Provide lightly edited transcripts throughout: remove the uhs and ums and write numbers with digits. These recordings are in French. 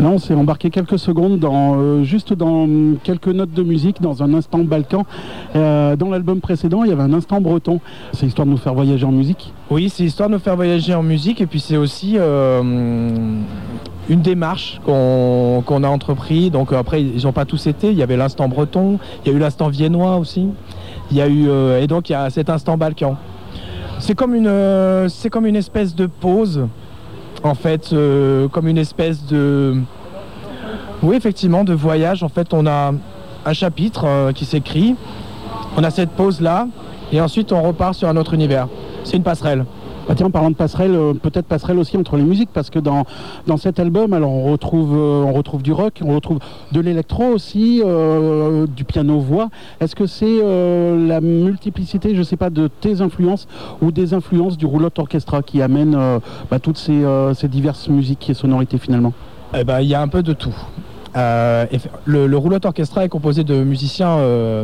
Là, on s'est embarqué quelques secondes juste dans quelques notes de musique, dans un instant balkan. Dans l'album précédent, il y avait un instant breton. C'est histoire de nous faire voyager en musique? Oui, c'est histoire de nous faire voyager en musique, et puis c'est aussi une démarche qu'on a entrepris. Donc après, ils n'ont pas tous été. Il y avait l'instant breton, il y a eu l'instant viennois aussi. Il y a eu et donc il y a cet instant balkan. C'est comme une espèce de pause. En fait, comme une espèce de... Oui, effectivement, de voyage. En fait, on a un chapitre qui s'écrit, on a cette pause-là, et ensuite on repart sur un autre univers. C'est une passerelle. Ah tiens, en parlant de passerelle, peut-être passerelle aussi entre les musiques, parce que dans cet album, alors on retrouve du rock, on retrouve de l'électro aussi, du piano-voix. Est-ce que c'est la multiplicité, je ne sais pas, de tes influences ou des influences du roulotte orchestra qui amène toutes ces diverses musiques et sonorités finalement? Eh ben, il y a un peu de tout. Le roulotte orchestra est composé de musiciens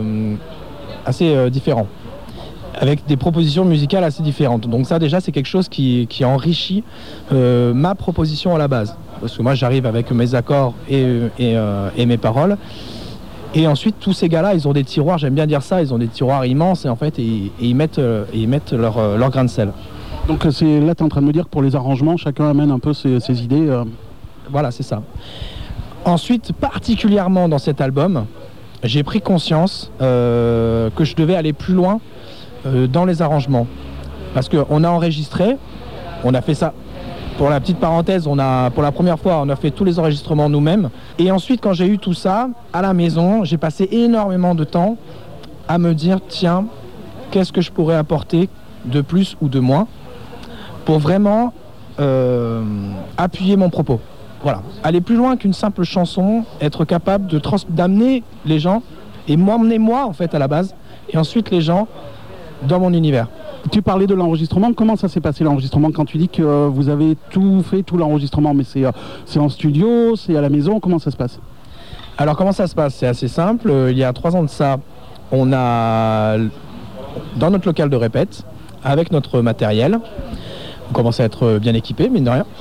assez différents, avec des propositions musicales assez différentes. Donc ça déjà c'est quelque chose qui enrichit ma proposition à la base. Parce que moi j'arrive avec mes accords et mes paroles. Et ensuite tous ces gars-là, ils ont des tiroirs, j'aime bien dire ça, ils ont des tiroirs immenses et en fait ils mettent leur grain de sel. Donc là tu es en train de me dire que pour les arrangements, chacun amène un peu ses idées. Voilà, c'est ça. Ensuite, particulièrement dans cet album, j'ai pris conscience que je devais aller plus loin dans les arrangements, parce qu'on a enregistré, on a fait ça, pour la petite parenthèse, pour la première fois on a fait tous les enregistrements nous-mêmes, et ensuite quand j'ai eu tout ça à la maison, j'ai passé énormément de temps à me dire tiens, qu'est-ce que je pourrais apporter de plus ou de moins pour vraiment appuyer mon propos. Voilà, aller plus loin qu'une simple chanson, être capable d'amener les gens et m'emmener moi en fait à la base, et ensuite les gens dans mon univers. Tu parlais de l'enregistrement, comment ça s'est passé l'enregistrement quand tu dis que vous avez tout fait, tout l'enregistrement, mais c'est en studio, c'est à la maison, comment ça se passe? Alors comment ça se passe? C'est assez simple, il y a 3 ans de ça, on a dans notre local de répète, avec notre matériel, on commence à être bien équipé, mine de rien.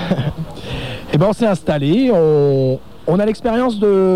Et ben on s'est installé, on a l'expérience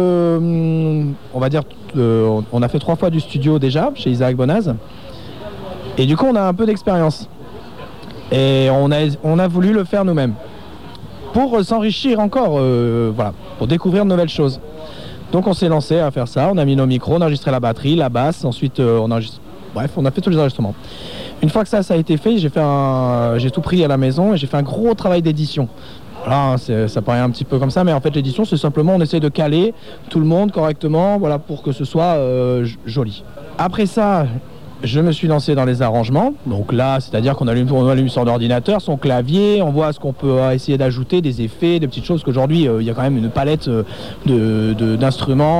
on va dire, on a fait 3 fois du studio déjà chez Isaac Bonaz. Et du coup, on a un peu d'expérience. Et on a voulu le faire nous-mêmes. Pour s'enrichir encore, voilà, pour découvrir de nouvelles choses. Donc on s'est lancé à faire ça, on a mis nos micros, on a enregistré la batterie, la basse, ensuite on a fait tous les enregistrements. Une fois que ça a été fait, j'ai tout pris à la maison et j'ai fait un gros travail d'édition. Voilà, ça paraît un petit peu comme ça, mais en fait l'édition c'est simplement on essaie de caler tout le monde correctement, voilà, pour que ce soit joli. Après ça, je me suis lancé dans les arrangements. Donc là, c'est-à-dire qu'on allume son ordinateur, son clavier, on voit ce qu'on peut essayer d'ajouter, des effets, des petites choses, qu'aujourd'hui il y a quand même une palette d'instruments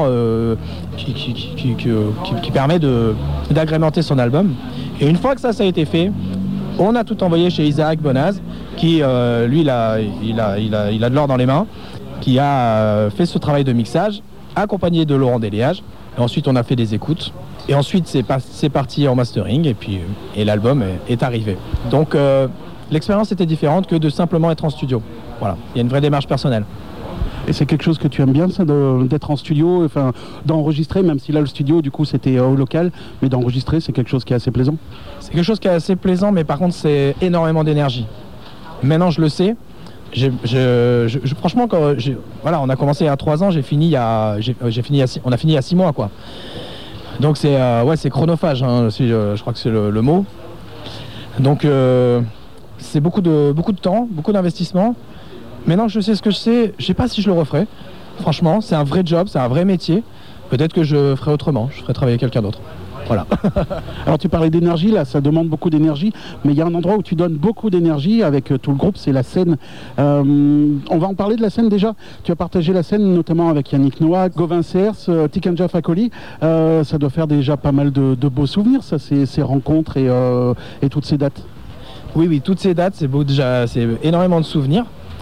qui permet d'agrémenter son album. Et une fois que ça a été fait, on a tout envoyé chez Isaac Bonaz, qui lui il a de l'or dans les mains, qui a fait ce travail de mixage, accompagné de Laurent Déléage. Et ensuite on a fait des écoutes. Et ensuite c'est parti en mastering et l'album est arrivé. Donc l'expérience était différente que de simplement être en studio. Voilà, il y a une vraie démarche personnelle. Et c'est quelque chose que tu aimes bien, ça, d'être en studio, enfin, d'enregistrer, même si là le studio du coup c'était au local, mais d'enregistrer c'est quelque chose qui est assez plaisant? C'est quelque chose qui est assez plaisant, mais par contre c'est énormément d'énergie. Maintenant je le sais. Franchement, voilà, on a commencé il y a 3 ans, on a fini il y a 6 mois quoi. Donc c'est chronophage, hein, je crois que c'est le mot. Donc c'est beaucoup de temps, beaucoup d'investissement. Maintenant que je sais ce que je sais sais pas si je le referai. Franchement, c'est un vrai job, c'est un vrai métier. Peut-être que je ferai autrement, je ferai travailler quelqu'un d'autre. Voilà. Alors tu parlais d'énergie, là ça demande beaucoup d'énergie, mais il y a un endroit où tu donnes beaucoup d'énergie avec tout le groupe, c'est la scène. On va en parler de la scène déjà. Tu as partagé la scène notamment avec Yannick Noah, Gauvin Seers, Tikanja Fakoli. Ça doit faire déjà pas mal de beaux souvenirs, ça, ces rencontres et toutes ces dates. Oui, toutes ces dates, c'est beau déjà, c'est énormément de souvenirs.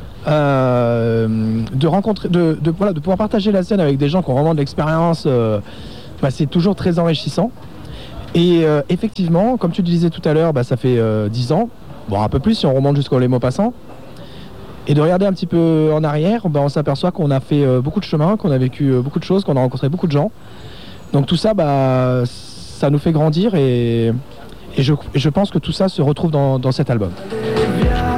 De rencontrer, de pouvoir partager la scène avec des gens qui ont vraiment de l'expérience, c'est toujours très enrichissant. Et effectivement, comme tu le disais tout à l'heure, ça fait 10 ans, bon un peu plus si on remonte jusqu'au Les Mots Passants. Et de regarder un petit peu en arrière, on s'aperçoit qu'on a fait beaucoup de chemin, qu'on a vécu beaucoup de choses, qu'on a rencontré beaucoup de gens. Donc tout ça, ça nous fait grandir et je pense que tout ça se retrouve dans cet album.